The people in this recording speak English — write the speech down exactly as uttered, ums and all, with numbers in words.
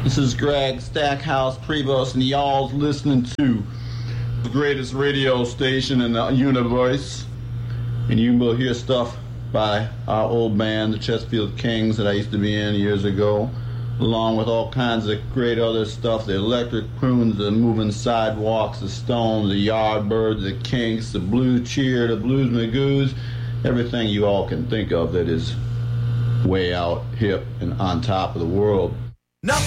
This is Greg Stackhouse Prevost, and y'all's listening to the greatest radio station in the universe. And you will hear stuff by our old band, the Chesterfield Kings, that I used to be in years ago, along with all kinds of great other stuff, the Electric Prunes, the Moving Sidewalks, the Stones, the Yardbirds, the Kinks, the Blue Cheer, the Blues Magoos, everything you all can think of that is way out, hip, and on top of the world.